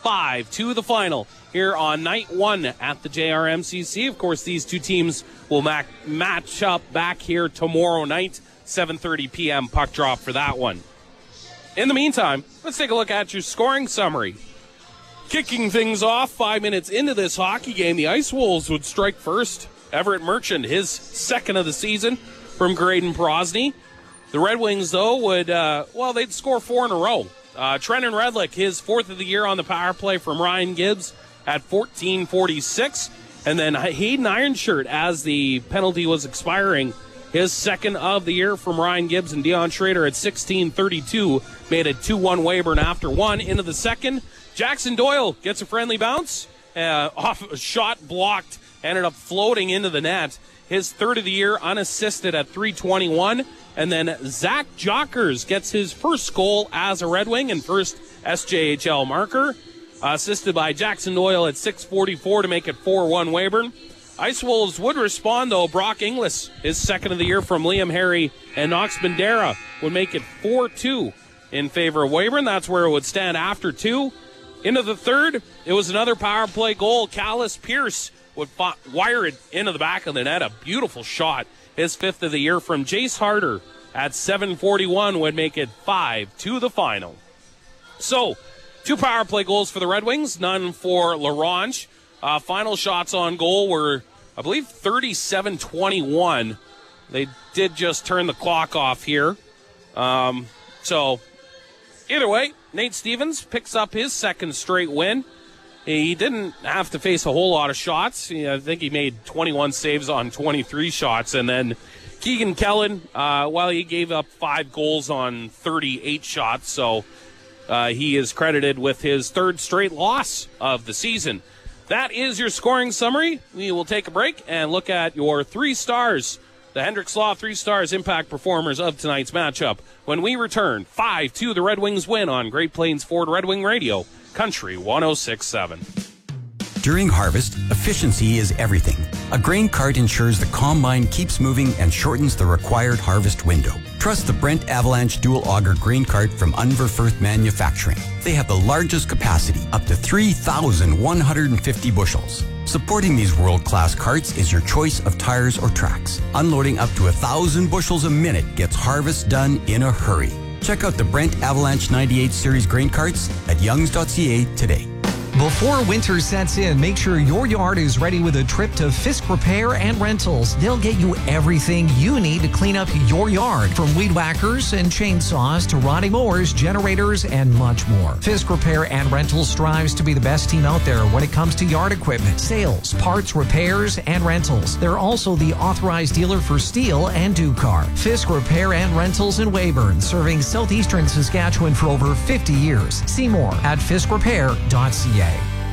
5-2 the final here on night one at the JRMCC. Of course, these two teams will match up back here tomorrow night, 7:30 p.m. puck drop for that one. In the meantime, let's take a look at your scoring summary. Kicking things off 5 minutes into this hockey game, the Ice Wolves would strike first. Everett Merchant, his second of the season from Graydon Prosney. The Red Wings, though, would, they'd score 4 in a row. Trenton Redlick, his fourth of the year on the power play from Ryan Gibbs at 14:46. And then Hayden Ironshirt, as the penalty was expiring, his second of the year from Ryan Gibbs, and Dion Schrader at 16:32 made it 2-1 Weyburn after one. Into the second, Jackson Doyle gets a friendly bounce off a shot blocked, ended up floating into the net. His third of the year unassisted at 3:21. And then Zach Jockers gets his first goal as a Red Wing and first SJHL marker, assisted by Jackson Doyle at 6:44 to make it 4-1 Weyburn. Ice Wolves would respond, though. Brock Inglis, his second of the year from Liam Harry and Knox Bandera, would make it 4-2 in favor of Weyburn. That's where it would stand after two. Into the third, it was another power play goal. Callis Pierce would wire it into the back of the net. A beautiful shot. His fifth of the year from Jace Harder at 7:41 would make it 5-2 the final. So, 2 power play goals for the Red Wings, none for LaRange. Final shots on goal were, I believe, 37-21. They did just turn the clock off here. So, either way, Nate Stevens picks up his second straight win. He didn't have to face a whole lot of shots. I think he made 21 saves on 23 shots. And then Keegan Kellen, he gave up 5 goals on 38 shots. So he is credited with his third straight loss of the season. That is your scoring summary. We will take a break and look at your 3 stars, the Hendricks Law 3 stars impact performers of tonight's matchup. When we return, 5-2 the Red Wings win on Great Plains Ford Red Wing Radio, Country 106.7. During harvest, efficiency is everything. A grain cart ensures the combine keeps moving and shortens the required harvest window. Trust the Brent Avalanche Dual Auger grain cart from Unverfirth Manufacturing. They have the largest capacity, up to 3,150 bushels. Supporting these world-class carts is your choice of tires or tracks. Unloading up to 1,000 bushels a minute gets harvest done in a hurry. Check out the Brent Avalanche 98 Series grain carts at youngs.ca today. Before winter sets in, make sure your yard is ready with a trip to Fisk Repair and Rentals. They'll get you everything you need to clean up your yard, from weed whackers and chainsaws to riding mowers, generators, and much more. Fisk Repair and Rentals strives to be the best team out there when it comes to yard equipment, sales, parts, repairs, and rentals. They're also the authorized dealer for Steel and Ducar. Fisk Repair and Rentals in Weyburn, serving southeastern Saskatchewan for over 50 years. See more at fiskrepair.ca.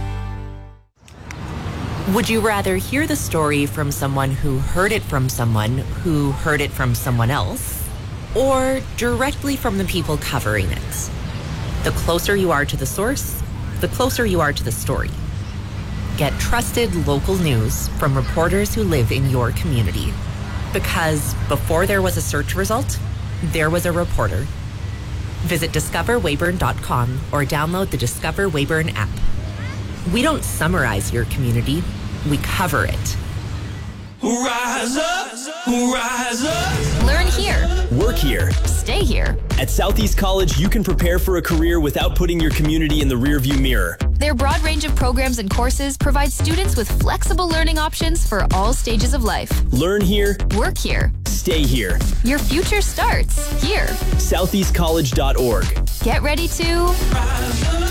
Would you rather hear the story from someone who heard it from someone who heard it from someone else, or directly from the people covering it? The closer you are to the source, the closer you are to the story. Get trusted local news from reporters who live in your community. Because before there was a search result, there was a reporter. Visit discoverweyburn.com or download the Discover Weyburn app. We don't summarize your community, we cover it. Rise up, rise up. Learn here. Work here. Stay here. At Southeast College, you can prepare for a career without putting your community in the rearview mirror. Their broad range of programs and courses provide students with flexible learning options for all stages of life. Learn here. Work here. Stay here. Your future starts here. SoutheastCollege.org. Get ready to rise up.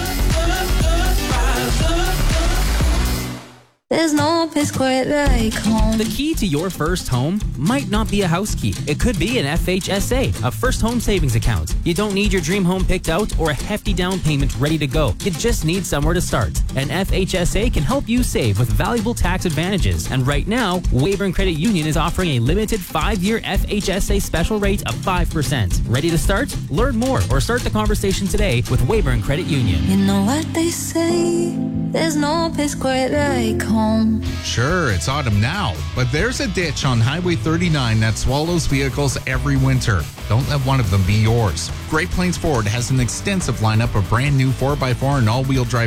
There's no place quite like home. The key to your first home might not be a house key. It could be an FHSA, a first home savings account. You don't need your dream home picked out or a hefty down payment ready to go. You just need somewhere to start. An FHSA can help you save with valuable tax advantages. And right now, Weyburn Credit Union is offering a limited 5-year FHSA special rate of 5%. Ready to start? Learn more or start the conversation today with Weyburn Credit Union. You know what they say, there's no place quite like home. Sure, it's autumn now, but there's a ditch on Highway 39 that swallows vehicles every winter. Don't let one of them be yours. Great Plains Ford has an extensive lineup of brand new 4x4 and all-wheel drive